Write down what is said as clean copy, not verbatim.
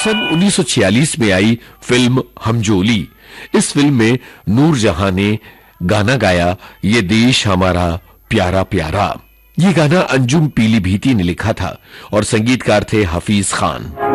सन 1946 में आई फिल्म हमजोली। इस फिल्म में नूरजहां ने गाना गाया, ये देश हमारा प्यारा प्यारा। ये गाना अंजुम पीलीभीती ने लिखा था और संगीतकार थे हफीज खान।